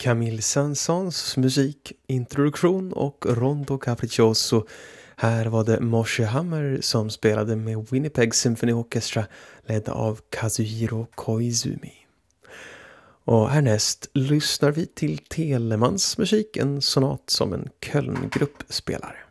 Camille Saint-Saëns musikintroduktion och Rondo Capriccioso. Här var det Moshe Hammer som spelade med Winnipeg Symphony Orchestra ledd av Kazuhiro Koizumi. Och härnäst lyssnar vi till Telemans musik, en sonat som en Köln-grupp spelar.